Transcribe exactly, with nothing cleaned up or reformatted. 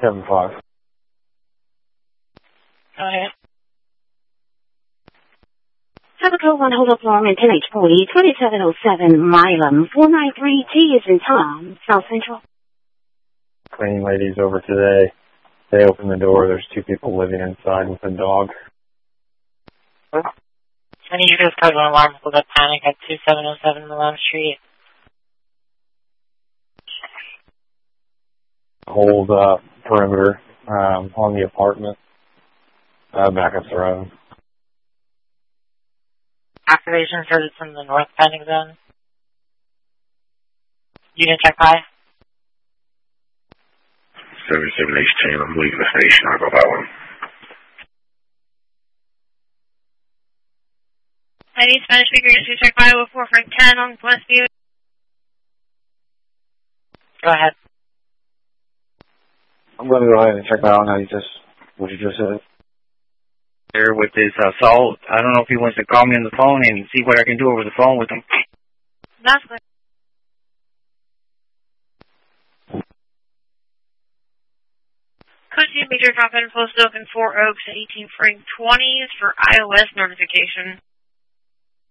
seven five. Go ahead. Habitat one hold up long and ten H forty, twenty-seven oh seven Milam, four nine three T is in Tom, South Central. Cleaning ladies over today. They open the door. There's two people living inside with a dog. I need you guys cause an alarm for the panic at two seven oh seven Milam Street. Hold uh, perimeter um, on the apartment. Uh, back up the road. Activation says it's in the north panic zone. Unit check by. seventy-seven H ten, I'm leaving the station. I'll go that one. I need Spanish speaker to check by with four Frank ten on Westview. Go ahead. I'm going to go ahead and check out how you just, what you just said. There with this assault. I don't know if he wants to call me on the phone and see what I can do over the phone with him. That's good. Could you meet your drop in Post Oak in Four Oaks at eighteen Frank twenties for iOS notification?